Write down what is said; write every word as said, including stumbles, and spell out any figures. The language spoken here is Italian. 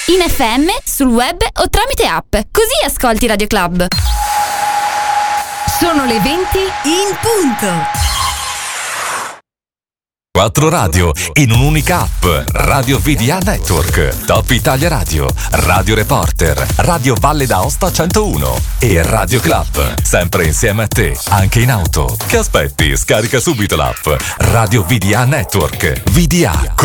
in F M, sul web o tramite app. Così ascolti Radio Club. Sono le venti in punto. Quattro radio in un'unica app. Radio V D A Network, Top Italia Radio, Radio Reporter, Radio Valle d'Aosta centouno e Radio Club. Sempre insieme a te, anche in auto. Che aspetti? Scarica subito l'app Radio V D A Network. V D A